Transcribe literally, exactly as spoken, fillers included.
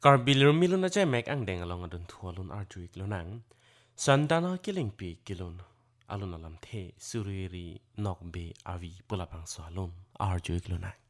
กอร์บิลมิลุนอาจจะแม็กอังเดงอลองอดุนทัวลุนอาร์จุยกลุนังสันดานกิลิงปีกิลุนอลุนอลัมเทสุริรีนอกเบอาวีปุลาบังสวาลุนอาร์จุยกลุนัง